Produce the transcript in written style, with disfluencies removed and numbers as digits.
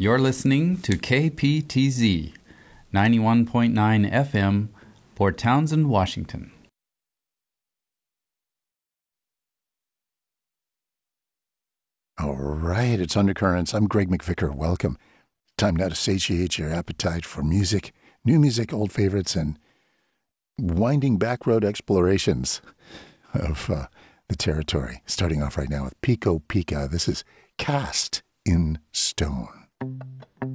You're listening to KPTZ 91.9 FM, Port Townsend, Washington. All right, it's Undercurrents. I'm Greg McVicker. Welcome. Time now to satiate your appetite for music, new music, old favorites, and winding back road explorations of the territory. Starting off right now with Pico Pica. This is Cast in Stone.